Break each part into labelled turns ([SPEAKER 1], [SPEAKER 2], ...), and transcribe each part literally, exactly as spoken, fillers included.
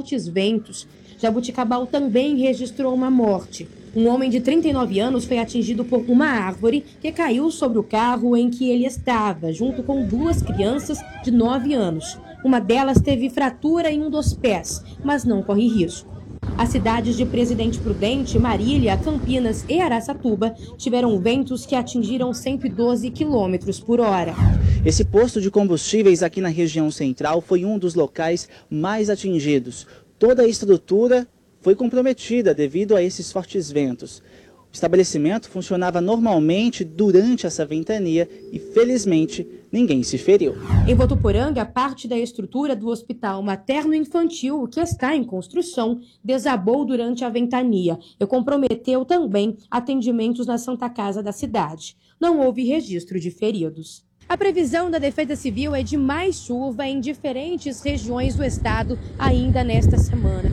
[SPEAKER 1] fortes ventos. Jabuticabal também registrou uma morte. Um homem de trinta e nove anos foi atingido por uma árvore que caiu sobre o carro em que ele estava, junto com duas crianças de nove anos. Uma delas teve fratura em um dos pés, mas não corre risco. As cidades de Presidente Prudente, Marília, Campinas e Araçatuba tiveram ventos que atingiram cento e doze quilômetros por hora.
[SPEAKER 2] Esse posto de combustíveis aqui na região central foi um dos locais mais atingidos. Toda a estrutura foi comprometida devido a esses fortes ventos. O estabelecimento funcionava normalmente durante essa ventania e, felizmente, ninguém se feriu.
[SPEAKER 1] Em Votuporanga, parte da estrutura do Hospital Materno-Infantil, que está em construção, desabou durante a ventania e comprometeu também atendimentos na Santa Casa da cidade. Não houve registro de feridos. A previsão da Defesa Civil é de mais chuva em diferentes regiões do estado ainda nesta semana.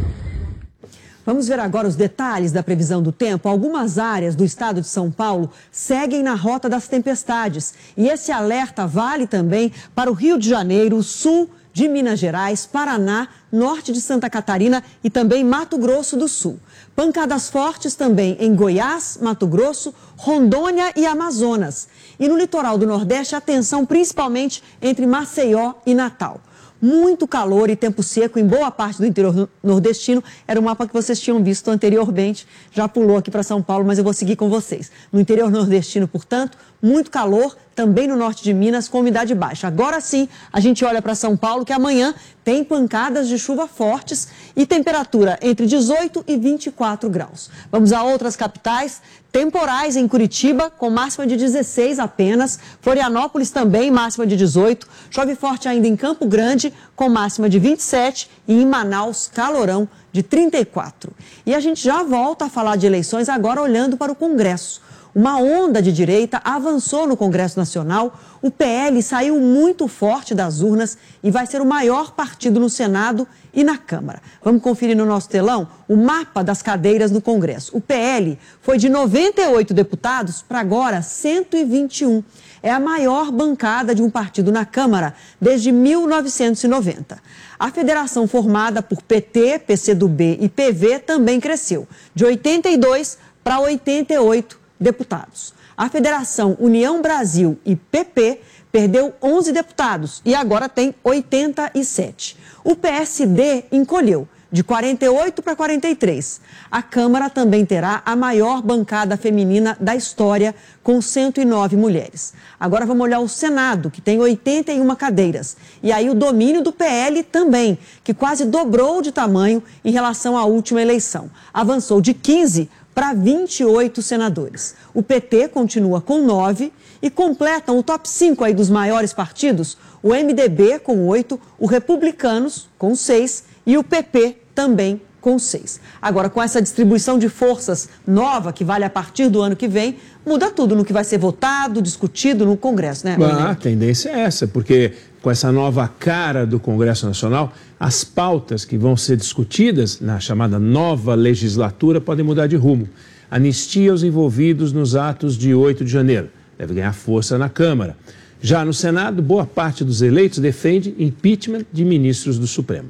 [SPEAKER 3] Vamos ver agora os detalhes da previsão do tempo. Algumas áreas do estado de São Paulo seguem na rota das tempestades. E esse alerta vale também para o Rio de Janeiro, sul de Minas Gerais, Paraná, norte de Santa Catarina e também Mato Grosso do Sul. Pancadas fortes também em Goiás, Mato Grosso, Rondônia e Amazonas. E no litoral do Nordeste, atenção principalmente entre Maceió e Natal. Muito calor e tempo seco em boa parte do interior nordestino. Era um mapa que vocês tinham visto anteriormente, já pulou aqui para São Paulo, mas eu vou seguir com vocês. No interior nordestino, portanto, muito calor, também no norte de Minas, com umidade baixa. Agora sim, a gente olha para São Paulo, que amanhã tem pancadas de chuva fortes e temperatura entre dezoito e vinte e quatro graus. Vamos a outras capitais. Temporais em Curitiba, com máxima de dezesseis apenas. Florianópolis também, máxima de dezoito. Chove forte ainda em Campo Grande, com máxima de vinte e sete. E em Manaus, calorão de trinta e quatro. E a gente já volta a falar de eleições agora olhando para o Congresso. Uma onda de direita avançou no Congresso Nacional. O P L saiu muito forte das urnas e vai ser o maior partido no Senado e na Câmara. Vamos conferir no nosso telão o mapa das cadeiras no Congresso. O P L foi de noventa e oito deputados para agora cento e vinte e um. É a maior bancada de um partido na Câmara desde mil novecentos e noventa. A federação formada por P T, P C do B e P V também cresceu, de oitenta e dois para oitenta e oito deputados. A Federação União Brasil e P P perdeu onze deputados e agora tem oitenta e sete. O P S D encolheu, de quarenta e oito para quarenta e três. A Câmara também terá a maior bancada feminina da história, com cento e nove mulheres. Agora vamos olhar o Senado, que tem oitenta e uma cadeiras. E aí o domínio do P L também, que quase dobrou de tamanho em relação à última eleição. Avançou de quinze para vinte e oito senadores. O P T continua com nove e completam o top cinco aí dos maiores partidos, o M D B com oito, o Republicanos com seis e o P P também com seis. Agora, com essa distribuição de forças nova, que vale a partir do ano que vem, muda tudo no que vai ser votado, discutido no Congresso, né?
[SPEAKER 4] Ah, a tendência é essa, porque com essa nova cara do Congresso Nacional, as pautas que vão ser discutidas na chamada nova legislatura podem mudar de rumo. Anistia aos envolvidos nos atos de oito de janeiro. Deve ganhar força na Câmara. Já no Senado, boa parte dos eleitos defende impeachment de ministros do Supremo.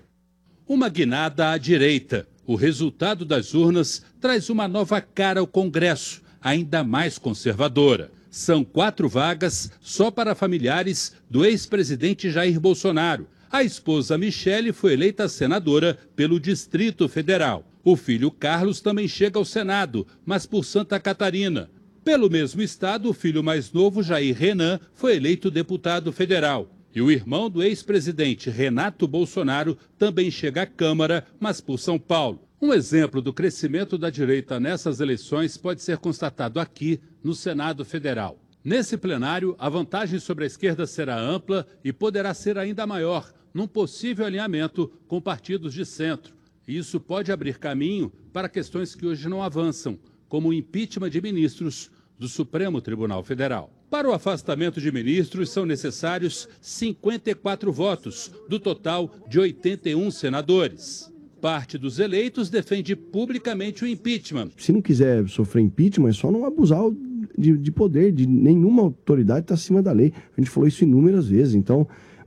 [SPEAKER 5] Uma guinada à direita. O resultado das urnas traz uma nova cara ao Congresso, ainda mais conservadora. São quatro vagas só para familiares do ex-presidente Jair Bolsonaro. A esposa Michele foi eleita senadora pelo Distrito Federal. O filho Carlos também chega ao Senado, mas por Santa Catarina. Pelo mesmo estado, o filho mais novo, Jair Renan, foi eleito deputado federal. E o irmão do ex-presidente Renato Bolsonaro também chega à Câmara, mas por São Paulo. Um exemplo do crescimento da direita nessas eleições pode ser constatado aqui no Senado Federal. Nesse plenário, a vantagem sobre a esquerda será ampla e poderá ser ainda maior num possível alinhamento com partidos de centro. E isso pode abrir caminho para questões que hoje não avançam, como o impeachment de ministros do Supremo Tribunal Federal. Para o afastamento de ministros, são necessários cinquenta e quatro votos, do total de oitenta e um senadores. Parte dos eleitos defende publicamente o impeachment.
[SPEAKER 6] Se não quiser sofrer impeachment, é só não abusar de, de poder, de nenhuma autoridade está acima da lei. A gente falou isso inúmeras vezes. Então,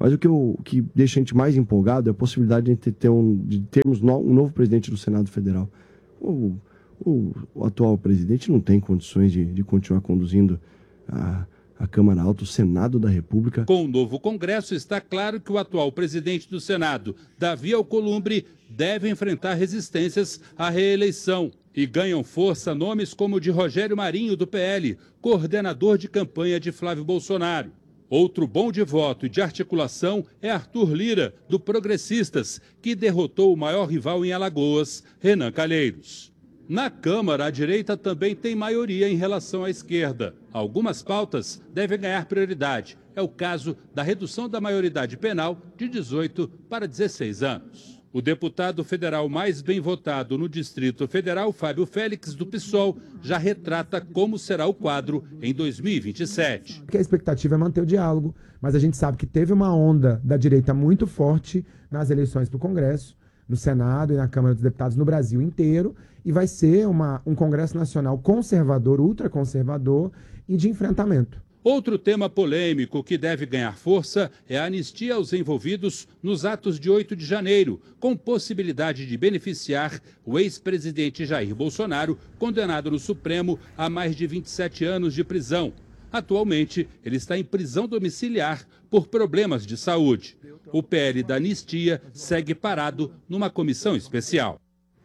[SPEAKER 6] Mas o que, eu, o que deixa a gente mais empolgado é a possibilidade de, a gente ter um, de termos no, um novo presidente do Senado Federal. O, o, o atual presidente não tem condições de, de continuar conduzindo a, a Câmara Alta, o Senado da República.
[SPEAKER 5] Com o novo Congresso, está claro que o atual presidente do Senado, Davi Alcolumbre, deve enfrentar resistências à reeleição. E ganham força nomes como o de Rogério Marinho, do P L, coordenador de campanha de Flávio Bolsonaro. Outro bom de voto e de articulação é Arthur Lira, do Progressistas, que derrotou o maior rival em Alagoas, Renan Calheiros. Na Câmara, a direita também tem maioria em relação à esquerda. Algumas pautas devem ganhar prioridade. É o caso da redução da maioridade penal de dezoito para dezesseis anos. O deputado federal mais bem votado no Distrito Federal, Fábio Félix, do PSOL, já retrata como será o quadro em dois mil e vinte e sete.
[SPEAKER 7] A expectativa é manter o diálogo, mas a gente sabe que teve uma onda da direita muito forte nas eleições para o Congresso, no Senado e na Câmara dos Deputados no Brasil inteiro, e vai ser uma, um Congresso Nacional conservador, ultraconservador e de enfrentamento.
[SPEAKER 5] Outro tema polêmico que deve ganhar força é a anistia aos envolvidos nos atos de oito de janeiro, com possibilidade de beneficiar o ex-presidente Jair Bolsonaro, condenado no Supremo a mais de vinte e sete anos de prisão. Atualmente, ele está em prisão domiciliar por problemas de saúde. O P L da anistia segue parado numa comissão especial.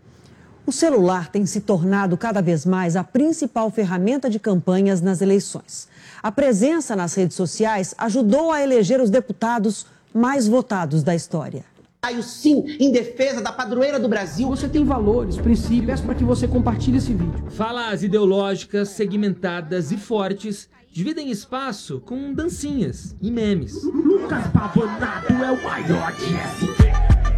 [SPEAKER 3] O celular tem se tornado cada vez mais a principal ferramenta de campanhas nas eleições. A presença nas redes sociais ajudou a eleger os deputados mais votados da história.
[SPEAKER 8] Saio sim em defesa da padroeira do Brasil.
[SPEAKER 9] Você tem valores, princípios, peço para que você compartilhe esse vídeo.
[SPEAKER 10] Falas ideológicas, segmentadas e fortes dividem espaço com dancinhas e memes.
[SPEAKER 9] Lucas Pavanato é o maior de S P.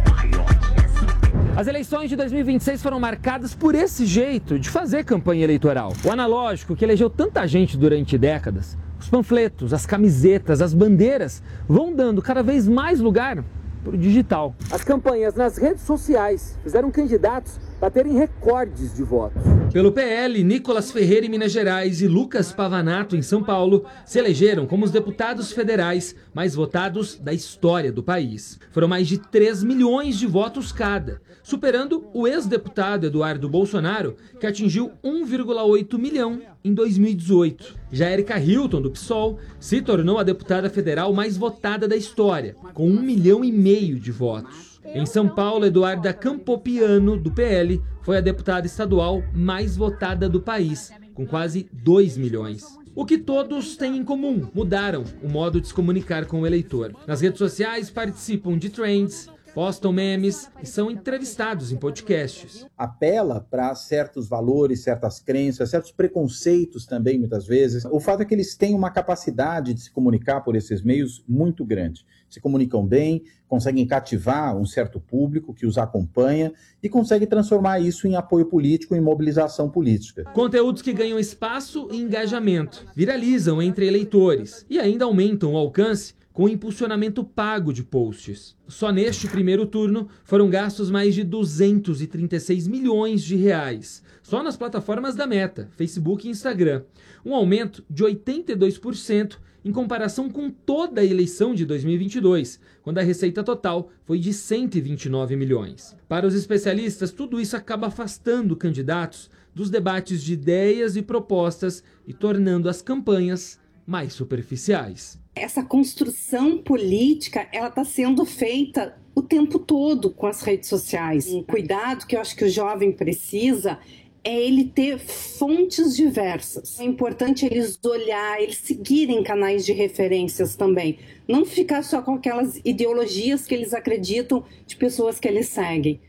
[SPEAKER 10] As eleições de dois mil e vinte e seis foram marcadas por esse jeito de fazer campanha eleitoral. O analógico, que elegeu tanta gente durante décadas, os panfletos, as camisetas, as bandeiras, vão dando cada vez mais lugar para o digital. As campanhas nas redes sociais fizeram candidatos baterem recordes de votos. Pelo P L, Nicolas Ferreira em Minas Gerais e Lucas Pavanato em São Paulo se elegeram como os deputados federais mais votados da história do país. Foram mais de três milhões de votos cada, superando o ex-deputado Eduardo Bolsonaro, que atingiu um vírgula oito milhão em dois mil e dezoito. Já Érica Hilton, do PSOL, se tornou a deputada federal mais votada da história, com um milhão e meio de votos. Em São Paulo, Eduarda Campopiano, do P L, foi a deputada estadual mais votada do país, com quase dois milhões. O que todos têm em comum, mudaram o modo de se comunicar com o eleitor. Nas redes sociais participam de trends, postam memes e são entrevistados em podcasts.
[SPEAKER 11] Apela para certos valores, certas crenças, certos preconceitos também, muitas vezes. O fato é que eles têm uma capacidade de se comunicar por esses meios muito grande. Se comunicam bem, conseguem cativar um certo público que os acompanha e conseguem transformar isso em apoio político, em mobilização política.
[SPEAKER 10] Conteúdos que ganham espaço e engajamento, viralizam entre eleitores e ainda aumentam o alcance com o impulsionamento pago de posts. Só neste primeiro turno foram gastos mais de duzentos e trinta e seis milhões de reais, só nas plataformas da Meta, Facebook e Instagram, um aumento de oitenta e dois por cento em comparação com toda a eleição de dois mil e vinte e dois, quando a receita total foi de cento e vinte e nove milhões. Para os especialistas, tudo isso acaba afastando candidatos dos debates de ideias e propostas e tornando as campanhas mais superficiais.
[SPEAKER 12] Essa construção política, ela está sendo feita o tempo todo com as redes sociais. Um cuidado que eu acho que o jovem precisa é ele ter fontes diversas. É importante eles olhar, eles seguirem canais de referências também. Não ficar só com aquelas ideologias que eles acreditam de pessoas que eles seguem.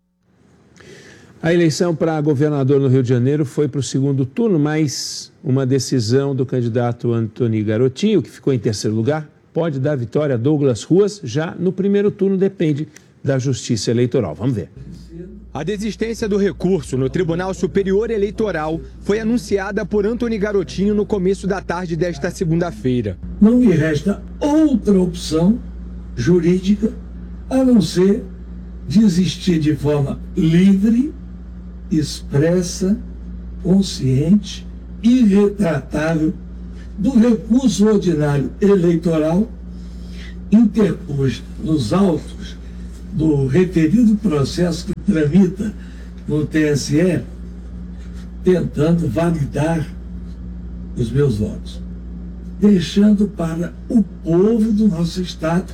[SPEAKER 4] A eleição para governador no Rio de Janeiro foi para o segundo turno, mas uma decisão do candidato Antony Garotinho, que ficou em terceiro lugar, pode dar vitória a Douglas Ruas já no primeiro turno, depende da Justiça Eleitoral. Vamos ver.
[SPEAKER 13] A desistência do recurso no Tribunal Superior Eleitoral foi anunciada por Antony Garotinho no começo da tarde desta segunda-feira.
[SPEAKER 14] Não me resta outra opção jurídica a não ser desistir de forma livre, expressa, consciente e irretratável do recurso ordinário eleitoral interpôs nos autos do referido processo que tramita no T S E, tentando validar os meus votos, deixando para o povo do nosso Estado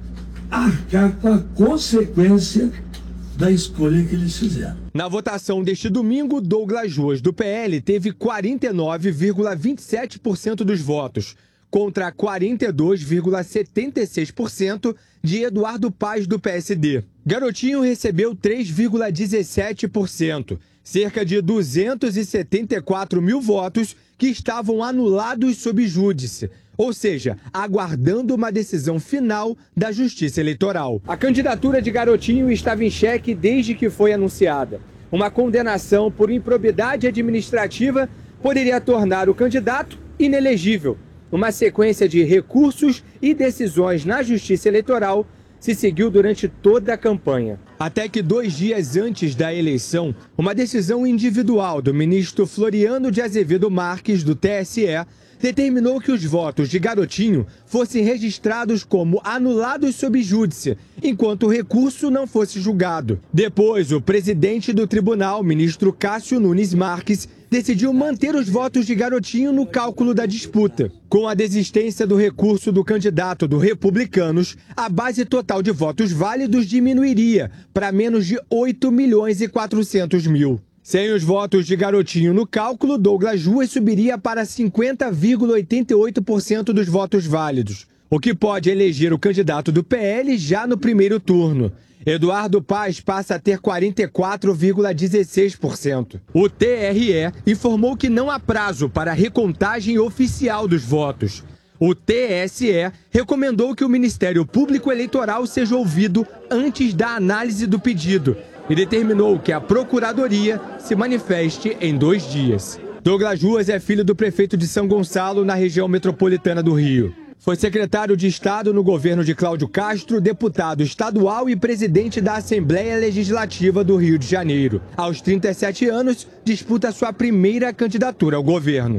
[SPEAKER 14] arcar com a consequência da escolha que eles fizeram.
[SPEAKER 13] Na votação deste domingo, Douglas Ruas, do P L, teve quarenta e nove vírgula vinte e sete por cento dos votos, contra quarenta e dois vírgula setenta e seis por cento de Eduardo Paes, do P S D. Garotinho recebeu três vírgula dezessete por cento, cerca de duzentos e setenta e quatro mil votos que estavam anulados sob júdice, ou seja, aguardando uma decisão final da Justiça Eleitoral. A candidatura de Garotinho estava em xeque desde que foi anunciada. Uma condenação por improbidade administrativa poderia tornar o candidato inelegível. Uma sequência de recursos e decisões na Justiça Eleitoral se seguiu durante toda a campanha. Até que dois dias antes da eleição, uma decisão individual do ministro Floriano de Azevedo Marques, do T S E, determinou que os votos de Garotinho fossem registrados como anulados sob júdice, enquanto o recurso não fosse julgado. Depois, o presidente do tribunal, ministro Cássio Nunes Marques, decidiu manter os votos de Garotinho no cálculo da disputa. Com a desistência do recurso do candidato do Republicanos, a base total de votos válidos diminuiria para menos de oito milhões e quatrocentos mil. Sem os votos de Garotinho no cálculo, Douglas Ruas subiria para cinquenta vírgula oitenta e oito por cento dos votos válidos, o que pode eleger o candidato do P L já no primeiro turno. Eduardo Paes passa a ter quarenta e quatro vírgula dezesseis por cento. O T R E informou que não há prazo para a recontagem oficial dos votos. O T S E recomendou que o Ministério Público Eleitoral seja ouvido antes da análise do pedido e determinou que a Procuradoria se manifeste em dois dias. Douglas Ruas é filho do prefeito de São Gonçalo, na região metropolitana do Rio. Foi secretário de Estado no governo de Cláudio Castro, deputado estadual e presidente da Assembleia Legislativa do Rio de Janeiro. Aos trinta e sete anos, disputa sua primeira candidatura ao governo.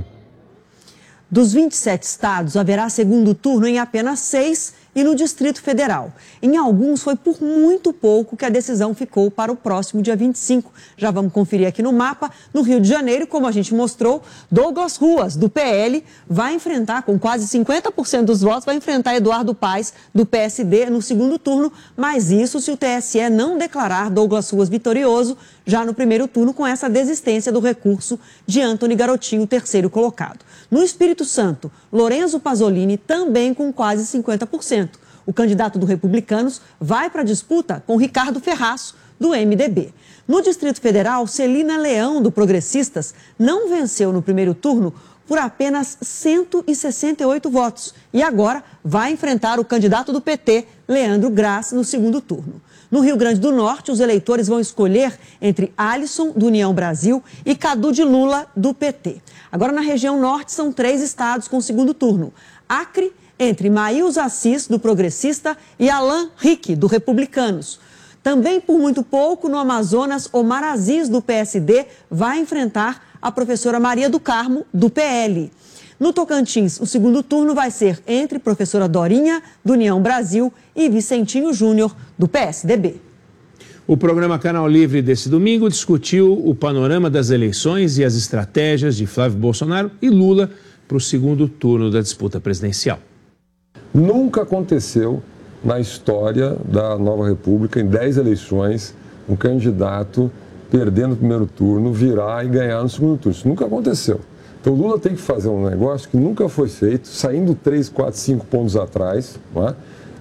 [SPEAKER 3] Dos vinte e sete estados, haverá segundo turno em apenas seis e no Distrito Federal. Em alguns, foi por muito pouco que a decisão ficou para o próximo dia vinte e cinco. Já vamos conferir aqui no mapa. No Rio de Janeiro, como a gente mostrou, Douglas Ruas, do P L, vai enfrentar, com quase cinquenta por cento dos votos, vai enfrentar Eduardo Paes, do P S D, no segundo turno. Mas isso se o T S E não declarar Douglas Ruas vitorioso já no primeiro turno, com essa desistência do recurso de Antony Garotinho, terceiro colocado. No Espírito Santo, Lorenzo Pasolini também com quase cinquenta por cento. O candidato do Republicanos vai para a disputa com Ricardo Ferraço, do M D B. No Distrito Federal, Celina Leão, do Progressistas, não venceu no primeiro turno por apenas cento e sessenta e oito votos e agora vai enfrentar o candidato do P T, Leandro Graz, no segundo turno. No Rio Grande do Norte, os eleitores vão escolher entre Alisson, do União Brasil, e Cadu de Lula, do P T. Agora, na região norte, são três estados com segundo turno. Acre, entre Maílson Assis, do Progressista, e Alan Rick, do Republicanos. Também, por muito pouco, no Amazonas, Omar Aziz, do P S D, vai enfrentar a professora Maria do Carmo, do P L. No Tocantins, o segundo turno vai ser entre professora Dorinha, do União Brasil, e Vicentinho Júnior, do P S D B.
[SPEAKER 4] O programa Canal Livre desse domingo discutiu o panorama das eleições e as estratégias de Flávio Bolsonaro e Lula para o segundo turno da disputa presidencial.
[SPEAKER 15] Nunca aconteceu na história da Nova República, em dez eleições, um candidato perdendo o primeiro turno, virar e ganhar no segundo turno. Isso nunca aconteceu. Então o Lula tem que fazer um negócio que nunca foi feito, saindo três, quatro, cinco pontos atrás, não é?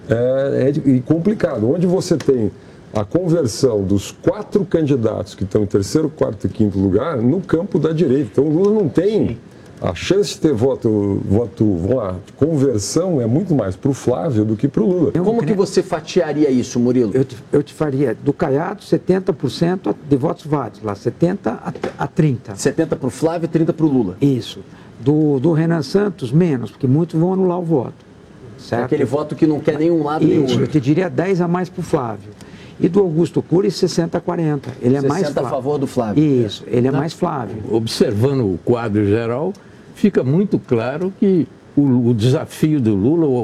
[SPEAKER 15] É, é complicado. Onde você tem a conversão dos quatro candidatos que estão em terceiro, quarto e quinto lugar no campo da direita. Então o Lula não tem... Sim. A chance de ter voto, voto, vamos lá, conversão é muito mais para o Flávio do que para o Lula.
[SPEAKER 16] Como que você fatiaria isso, Murilo?
[SPEAKER 17] Eu te, eu te faria, do Caiado, setenta por cento de votos válidos, lá, setenta a trinta.
[SPEAKER 16] setenta para o Flávio e trinta para o Lula.
[SPEAKER 17] Isso. Do, do Renan Santos, menos, porque muitos vão anular o voto. Certo?
[SPEAKER 16] Aquele voto que não quer nenhum lado nem outro.
[SPEAKER 17] Eu te diria dez a mais para o Flávio. E do Augusto Cury, sessenta a quarenta. Ele é mais Flávio.
[SPEAKER 16] a favor do Flávio.
[SPEAKER 17] Isso, ele é mais Flávio.
[SPEAKER 18] Observando o quadro geral, fica muito claro que o, o desafio do Lula, ou a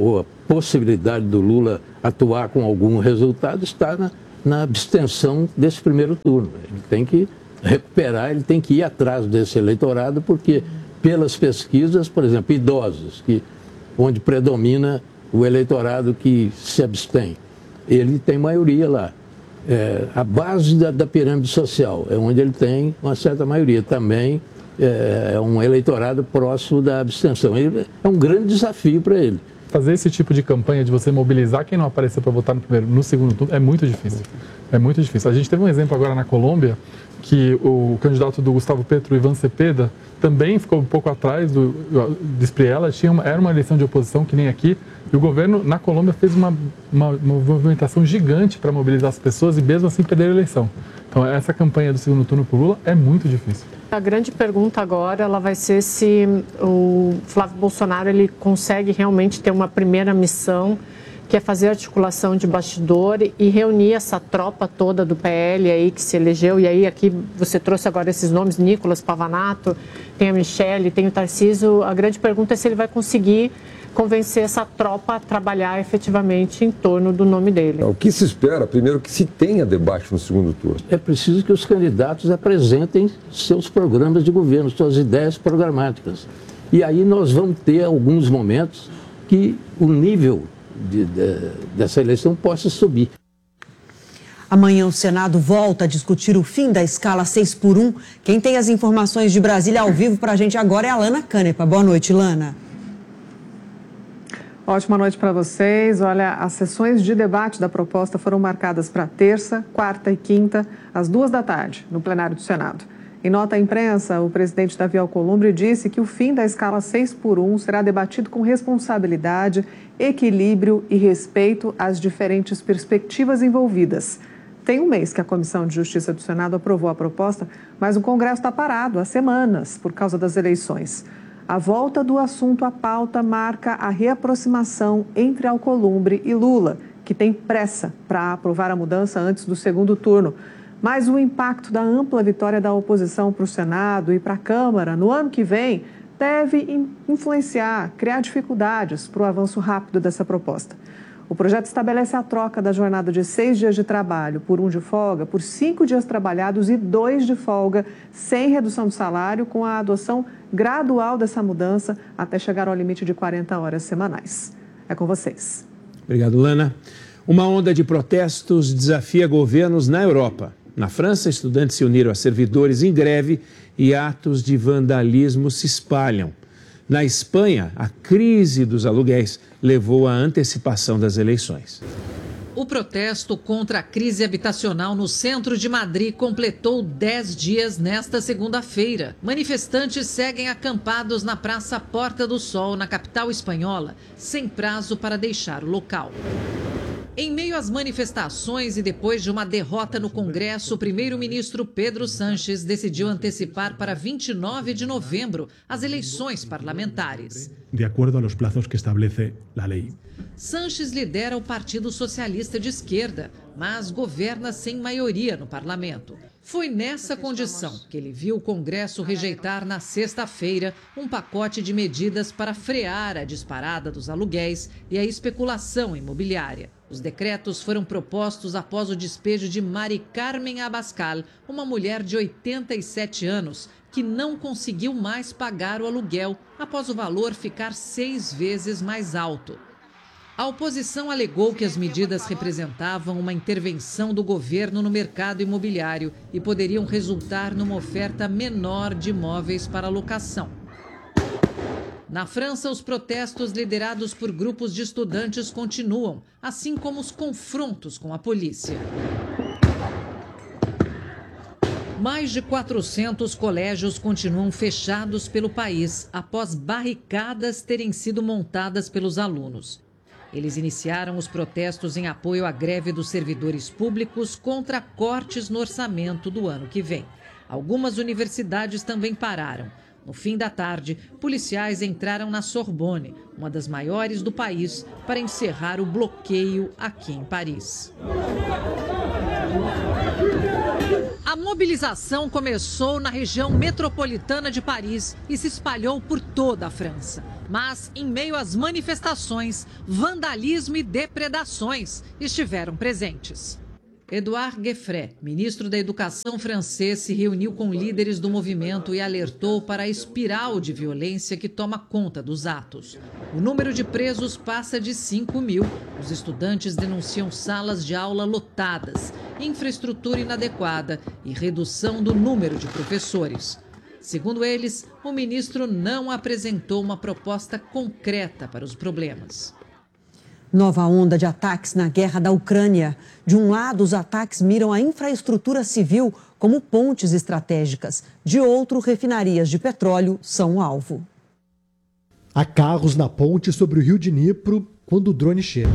[SPEAKER 18] possibilidade do Lula atuar com algum resultado está na, na abstenção desse primeiro turno. Ele tem que recuperar, ele tem que ir atrás desse eleitorado, porque pelas pesquisas, por exemplo, idosos, que, onde predomina o eleitorado que se abstém, ele tem maioria lá. É, a base da, da pirâmide social é onde ele tem uma certa maioria. Também é, é um eleitorado próximo da abstenção. Ele, é um grande desafio para ele.
[SPEAKER 19] Fazer esse tipo de campanha de você mobilizar quem não apareceu para votar no primeiro, no segundo turno, é muito difícil. É muito difícil. A gente teve um exemplo agora na Colômbia, que o candidato do Gustavo Petro, Iván Cepeda, também ficou um pouco atrás do, do Espriella. Tinha uma, era uma eleição de oposição, que nem aqui, e o governo na Colômbia fez uma, uma, uma movimentação gigante para mobilizar as pessoas e mesmo assim perder a eleição. Então essa campanha do segundo turno para o Lula é muito difícil.
[SPEAKER 20] A grande pergunta agora ela vai ser se o Flávio Bolsonaro ele consegue realmente ter uma primeira missão, que é fazer articulação de bastidor e reunir essa tropa toda do P L aí que se elegeu. E aí aqui você trouxe agora esses nomes, Nicolas Pavanato, tem a Michelle, tem o Tarcísio. A grande pergunta é se ele vai conseguir convencer essa tropa a trabalhar efetivamente em torno do nome dele.
[SPEAKER 15] O que se espera, primeiro, que se tenha debate no segundo turno.
[SPEAKER 18] É preciso que os candidatos apresentem seus programas de governo, suas ideias programáticas. E aí nós vamos ter alguns momentos que o nível de, de, dessa eleição possa subir.
[SPEAKER 3] Amanhã o Senado volta a discutir o fim da escala seis por um. Quem tem as informações de Brasília ao vivo para a gente agora é a Lana Canepa. Boa noite, Lana.
[SPEAKER 21] Ótima noite para vocês. Olha, as sessões de debate da proposta foram marcadas para terça, quarta e quinta, às duas da tarde, no plenário do Senado. Em nota à imprensa, o presidente Davi Alcolumbre disse que o fim da escala seis por um será debatido com responsabilidade, equilíbrio e respeito às diferentes perspectivas envolvidas. Tem um mês que a Comissão de Justiça do Senado aprovou a proposta, mas o Congresso está parado há semanas por causa das eleições. A volta do assunto à pauta marca a reaproximação entre Alcolumbre e Lula, que tem pressa para aprovar a mudança antes do segundo turno. Mas o impacto da ampla vitória da oposição para o Senado e para a Câmara no ano que vem deve influenciar, criar dificuldades para o avanço rápido dessa proposta. O projeto estabelece a troca da jornada de seis dias de trabalho por um de folga, por cinco dias trabalhados e dois de folga, sem redução do salário, com a adoção gradual dessa mudança até chegar ao limite de quarenta horas semanais. É com vocês.
[SPEAKER 4] Obrigado, Lana. Uma onda de protestos desafia governos na Europa. Na França, estudantes se uniram a servidores em greve e atos de vandalismo se espalham. Na Espanha, a crise dos aluguéis levou à antecipação das eleições.
[SPEAKER 22] O protesto contra a crise habitacional no centro de Madrid completou dez dias nesta segunda-feira. Manifestantes seguem acampados na Praça Porta do Sol, na capital espanhola, sem prazo para deixar o local. Em meio às manifestações e depois de uma derrota no Congresso, o primeiro-ministro Pedro Sánchez decidiu antecipar para vinte e nove de novembro as eleições parlamentares.
[SPEAKER 23] De acordo aos prazos que estabelece a lei.
[SPEAKER 22] Sánchez lidera o Partido Socialista de Esquerda, mas governa sem maioria no parlamento. Foi nessa condição que ele viu o Congresso rejeitar na sexta-feira um pacote de medidas para frear a disparada dos aluguéis e a especulação imobiliária. Os decretos foram propostos após o despejo de Mari Carmen Abascal, uma mulher de oitenta e sete anos, que não conseguiu mais pagar o aluguel após o valor ficar seis vezes mais alto. A oposição alegou que as medidas representavam uma intervenção do governo no mercado imobiliário e poderiam resultar numa oferta menor de imóveis para locação. Na França, os protestos liderados por grupos de estudantes continuam, assim como os confrontos com a polícia. Mais de quatrocentos colégios continuam fechados pelo país após barricadas terem sido montadas pelos alunos. Eles iniciaram os protestos em apoio à greve dos servidores públicos contra cortes no orçamento do ano que vem. Algumas universidades também pararam. No fim da tarde, policiais entraram na Sorbonne, uma das maiores do país, para encerrar o bloqueio aqui em Paris. A mobilização começou na região metropolitana de Paris e se espalhou por toda a França. Mas, em meio às manifestações, vandalismo e depredações estiveram presentes. Edouard Gueffret, ministro da Educação francês, se reuniu com líderes do movimento e alertou para a espiral de violência que toma conta dos atos. O número de presos passa de cinco mil. Os estudantes denunciam salas de aula lotadas, infraestrutura inadequada e redução do número de professores. Segundo eles, o ministro não apresentou uma proposta concreta para os problemas.
[SPEAKER 3] Nova onda de ataques na guerra da Ucrânia. De um lado, os ataques miram a infraestrutura civil, como pontes estratégicas. De outro, refinarias de petróleo são o alvo.
[SPEAKER 1] Há carros na ponte sobre o rio Dnipro quando o drone chega.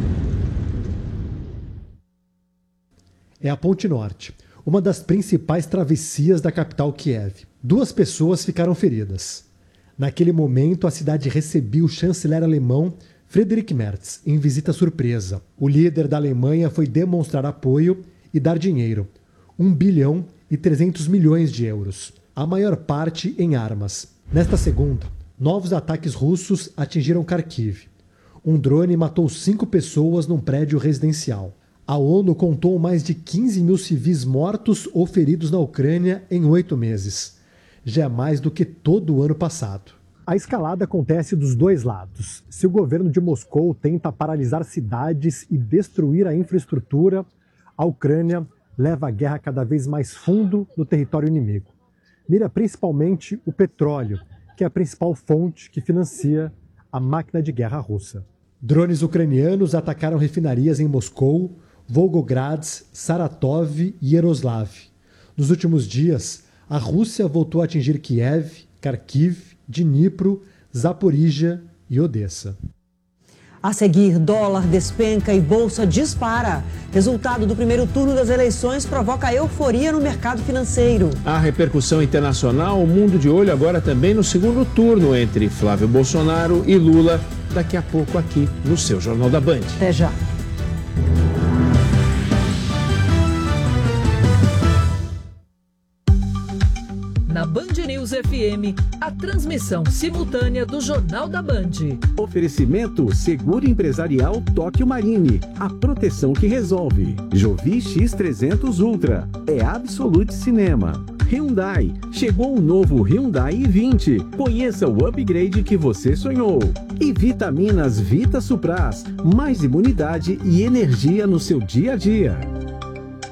[SPEAKER 1] É a Ponte Norte, uma das principais travessias da capital Kiev. Duas pessoas ficaram feridas. Naquele momento, a cidade recebia o chanceler alemão Friedrich Merz, em visita surpresa. O líder da Alemanha foi demonstrar apoio e dar dinheiro. um bilhão e trezentos milhões de euros. A maior parte em armas. Nesta segunda, novos ataques russos atingiram Kharkiv. Um drone matou cinco pessoas num prédio residencial. A ONU contou mais de quinze mil civis mortos ou feridos na Ucrânia em oito meses. Já é mais do que todo o ano passado. A escalada acontece dos dois lados. Se o governo de Moscou tenta paralisar cidades e destruir a infraestrutura, a Ucrânia leva a guerra cada vez mais fundo no território inimigo. Mira principalmente o petróleo, que é a principal fonte que financia a máquina de guerra russa. Drones ucranianos atacaram refinarias em Moscou, Volgograd, Saratov e Yaroslav. Nos últimos dias, a Rússia voltou a atingir Kiev, Kharkiv, Dnipro, Zaporizhia e Odessa.
[SPEAKER 3] A seguir, dólar despenca e bolsa dispara. Resultado do primeiro turno das eleições provoca euforia no mercado financeiro.
[SPEAKER 4] A repercussão internacional, o mundo de olho agora também no segundo turno entre Flávio Bolsonaro e Lula. Daqui a pouco aqui no seu Jornal da Band.
[SPEAKER 3] Até já.
[SPEAKER 2] Na Band News F M, a transmissão simultânea do Jornal da Band.
[SPEAKER 6] Oferecimento Seguro Empresarial Tóquio Marine, a proteção que resolve. Jovi X trezentos Ultra, é Absolute Cinema. Hyundai, chegou o novo Hyundai i vinte. Conheça o upgrade que você sonhou. E Vitaminas Vita Supras, mais imunidade e energia no seu dia a dia.